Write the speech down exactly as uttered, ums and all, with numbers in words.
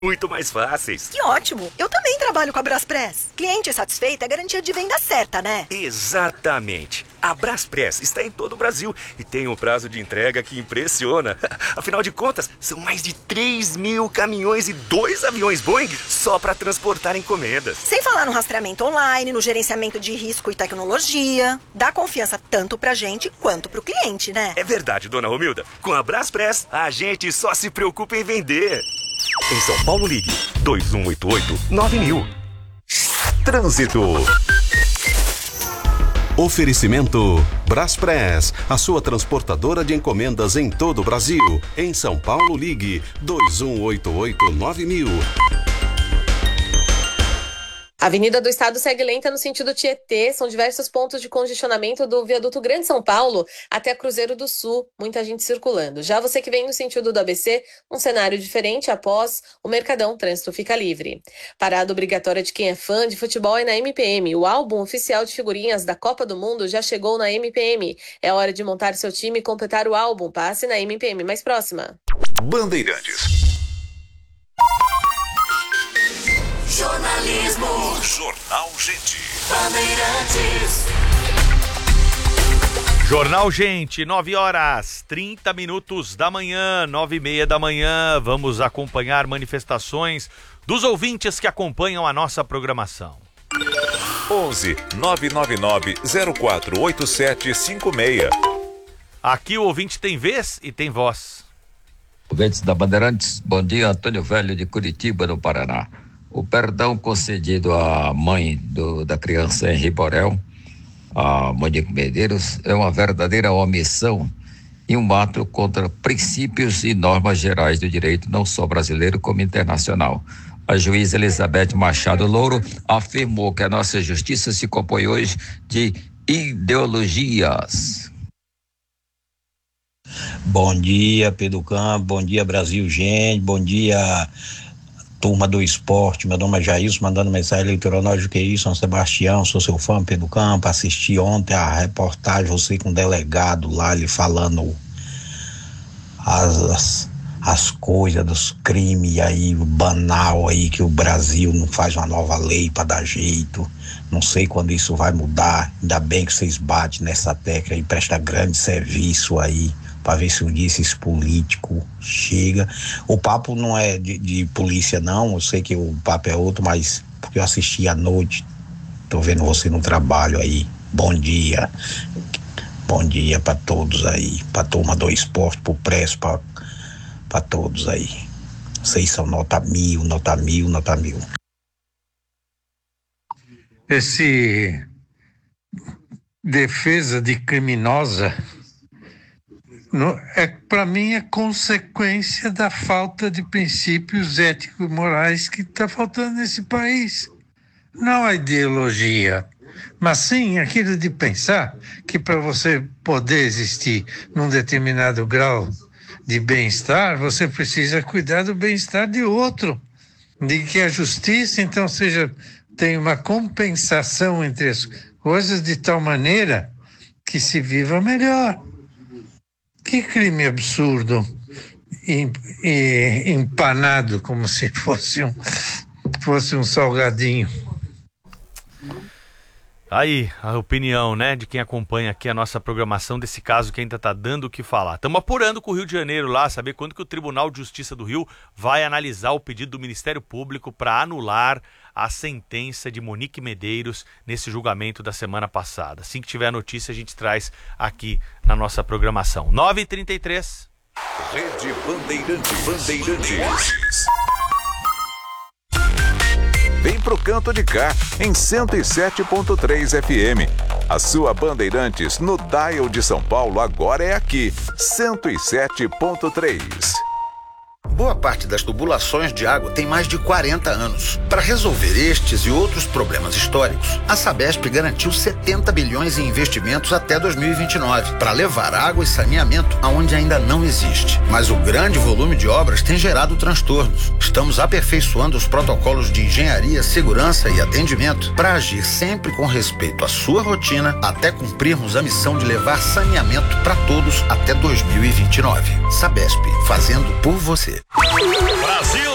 muito mais fáceis. Que ótimo! Eu também trabalho com a Braspress. Cliente satisfeito é garantia de venda certa, né? Exatamente. A Braspress está em todo o Brasil e tem um prazo de entrega que impressiona. Afinal de contas, são mais de três mil caminhões e dois aviões Boeing só para transportar encomendas. Sem falar no rastreamento online, no gerenciamento de risco e tecnologia. Dá confiança tanto pra gente quanto pro cliente, né? É verdade, dona Romilda. Com a Braspress, a gente só se preocupa em vender. Em São Paulo, ligue dois um oito oito nove mil. Trânsito. Oferecimento Braspress, a sua transportadora de encomendas em todo o Brasil. Em São Paulo, ligue dois um oito oito nove mil. A Avenida do Estado segue lenta no sentido Tietê. São diversos pontos de congestionamento do viaduto Grande São Paulo até Cruzeiro do Sul. Muita gente circulando. Já você que vem no sentido do A B C, um cenário diferente após o Mercadão. Trânsito fica livre. Parada obrigatória de quem é fã de futebol é na M P M. O álbum oficial de figurinhas da Copa do Mundo já chegou na M P M. É hora de montar seu time e completar o álbum. Passe na M P M mais próxima. Bandeirantes. Jornalismo. Jornal Gente. Bandeirantes. Jornal Gente, nove horas, trinta minutos da manhã, nove e meia da manhã. Vamos acompanhar manifestações dos ouvintes que acompanham a nossa programação. onze nove nove nove zero quatro oito sete cinco seis. Aqui o ouvinte tem vez e tem voz. Ouvintes da Bandeirantes, bom dia, Antônio Velho de Curitiba, no Paraná. O perdão concedido à mãe do, da criança Henri Borel, a Monique Medeiros, é uma verdadeira omissão e um ato contra princípios e normas gerais do direito, não só brasileiro como internacional. A juíza Elizabeth Machado Louro afirmou que a nossa justiça se compõe hoje de ideologias. Bom dia, Pedro Campos, bom dia, Brasil, gente, bom dia, turma do esporte. Meu nome é Jailson, mandando mensagem eleitoral no Juqueí, São Sebastião. Sou seu fã, Pedro Campos. Assisti ontem a reportagem, você com o delegado lá, ele falando as, as, as coisas dos crimes aí, banal aí, que o Brasil não faz uma nova lei para dar jeito. Não sei quando isso vai mudar. Ainda bem que vocês batem nessa tecla e prestam grande serviço aí, para ver se um dia esses políticos chega. O papo não é de, de polícia não, eu sei que o papo é outro, mas porque eu assisti à noite, tô vendo você no trabalho aí. Bom dia, bom dia para todos aí, pra turma do esporte, pro preço, pra, pra todos aí. Vocês são nota mil, nota mil, nota mil. Esse defesa de criminosa No, é, para mim, é consequência da falta de princípios éticos e morais que está faltando nesse país. Não a ideologia, mas sim aquilo de pensar que para você poder existir num determinado grau de bem-estar, você precisa cuidar do bem-estar de outro. De que a justiça, então, seja, tem uma compensação entre as coisas de tal maneira que se viva melhor. Que crime absurdo, empanado como se fosse um, fosse um salgadinho. Aí, a opinião, né, de quem acompanha aqui a nossa programação desse caso que ainda está dando o que falar. Estamos apurando com o Rio de Janeiro lá, saber quando que o Tribunal de Justiça do Rio vai analisar o pedido do Ministério Público para anular a sentença de Monique Medeiros nesse julgamento da semana passada. Assim que tiver a notícia, a gente traz aqui na nossa programação. nove e trinta e três. Rede Bandeirantes. Bandeirantes. Vem pro canto de cá, em cento e sete ponto três F M. A sua Bandeirantes no dial de São Paulo agora é aqui, cento e sete ponto três. Boa parte das tubulações de água tem mais de quarenta anos. Para resolver estes e outros problemas históricos, a Sabesp garantiu setenta bilhões em investimentos até dois mil e vinte e nove, para levar água e saneamento aonde ainda não existe. Mas o grande volume de obras tem gerado transtornos. Estamos aperfeiçoando os protocolos de engenharia, segurança e atendimento para agir sempre com respeito à sua rotina, até cumprirmos a missão de levar saneamento para todos até dois mil e vinte e nove. Sabesp, fazendo por você. Brasil!